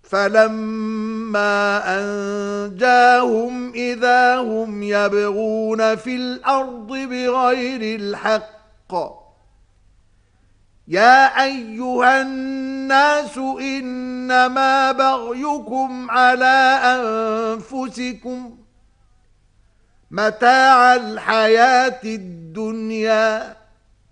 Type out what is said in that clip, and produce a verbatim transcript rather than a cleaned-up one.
فَلَمَّا أَنْجَاهُمْ إِذَا هُمْ يَبْغُونَ فِي الْأَرْضِ بِغَيْرِ الْحَقِّ يَا أَيُّهَا النَّاسُ إِنَّمَا بَغْيُكُمْ عَلَى أَنفُسِكُمْ مَتَاعَ الْحَيَاةِ الدُّنْيَا